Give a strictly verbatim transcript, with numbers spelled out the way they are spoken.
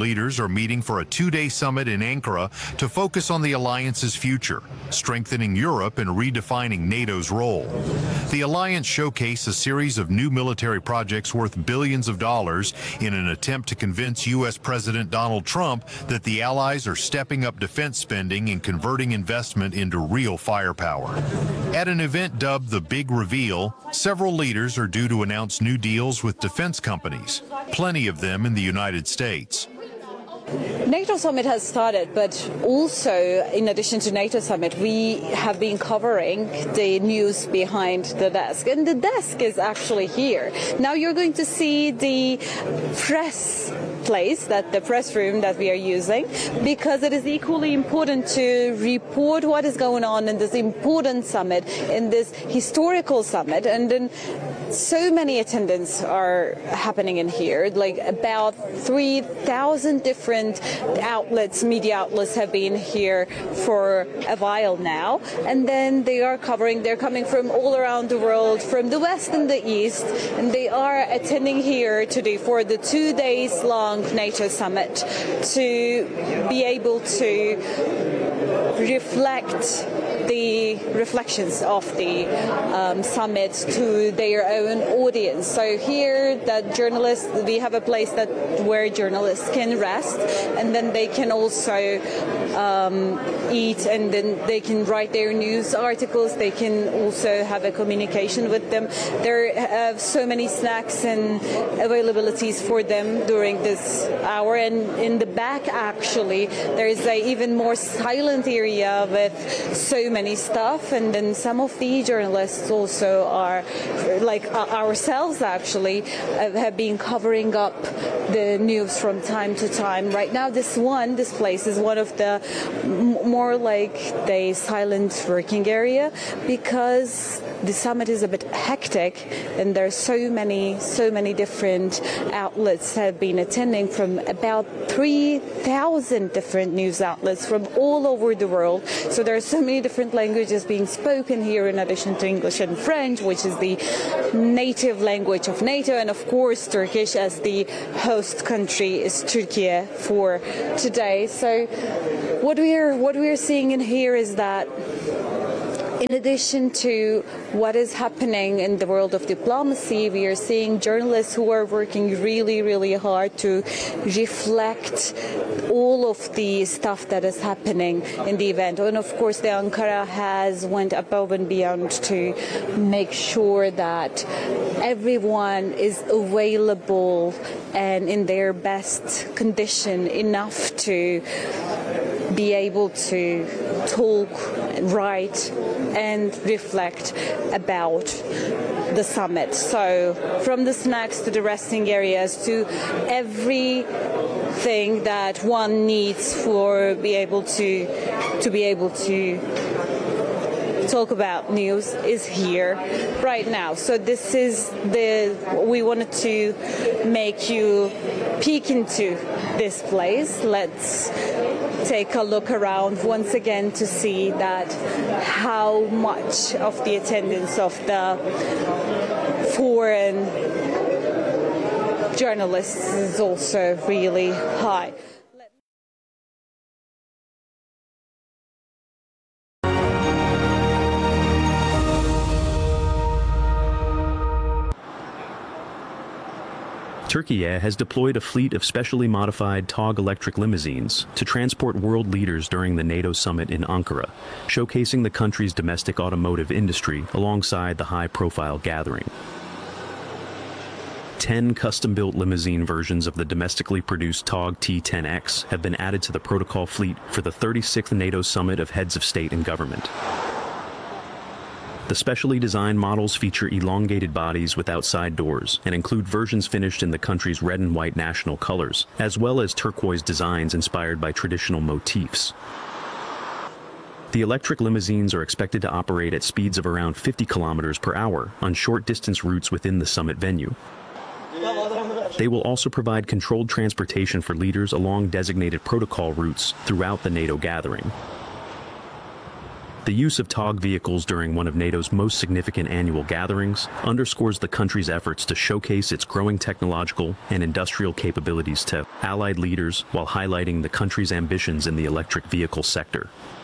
leaders are meeting for a two-day summit in Ankara to focus on the alliance's future, strengthening Europe and redefining NATO's role. The alliance showcased a series of new military projects worth billions of dollars in an attempt to convince U S President Donald Trump that the allies are stepping up defense spending and converting investment into real firepower. At an event dubbed the Big Reveal, several leaders are due to announce new deals with defense companies, plenty of them in the United States. NATO summit has started, but also, in addition to NATO summit, we have been covering the news behind the desk. And the desk is actually here. Now you're going to see the press place, that the press room that we are using, because it is equally important to report what is going on in this important summit, in this historical summit. And then so many attendants are happening in here, like about three thousand different outlets, media outlets have been here for a while now, and then they are covering, they're coming from all around the world, from the west and the east, and they are attending here today for the two days long NATO summit to be able to reflect the reflections of the um, summit to their own audience. So here, that journalists, we have a place that where journalists can rest, and then they can also um, eat, and then they can write their news articles. They can also have a communication with them. There are so many snacks and availabilities for them during this hour. And in the back, actually, there is a even more silent area with so many stuff, and then some of the journalists also are, like ourselves actually, have been covering up the news from time to time. Right now, this one, this place is one of the more like the silent working area, because the summit is a bit hectic, and there are so many, so many different outlets have been attending, from about three thousand different news outlets from all over the world. So there are so many different languages being spoken here, in addition to English and French, which is the native language of NATO, and of course Turkish, as the host country is Turkey for today. So what we're what we're seeing in here is that, in addition to what is happening in the world of diplomacy, we are seeing journalists who are working really, really hard to reflect all of the stuff that is happening in the event. And of course, the Ankara has went above and beyond to make sure that everyone is available and in their best condition enough to be able to talk, write, and reflect about the summit. So from the snacks to the resting areas to everything that one needs for be able to to be able to talk about news is here right now. So this is the, we wanted to make you peek into this place. Let's take a look around once again to see that how much of the attendance of the foreign journalists is also really high. Turkey has deployed a fleet of specially modified Tog electric limousines to transport world leaders during the NATO summit in Ankara, showcasing the country's domestic automotive industry alongside the high-profile gathering. Ten custom-built limousine versions of the domestically produced Tog T ten X have been added to the protocol fleet for the thirty-sixth NATO Summit of Heads of State and Government. The specially designed models feature elongated bodies with outside doors and include versions finished in the country's red and white national colors, as well as turquoise designs inspired by traditional motifs. The electric limousines are expected to operate at speeds of around fifty kilometers per hour on short-distance routes within the summit venue. They will also provide controlled transportation for leaders along designated protocol routes throughout the NATO gathering. The use of T O G vehicles during one of NATO's most significant annual gatherings underscores the country's efforts to showcase its growing technological and industrial capabilities to allied leaders while highlighting the country's ambitions in the electric vehicle sector.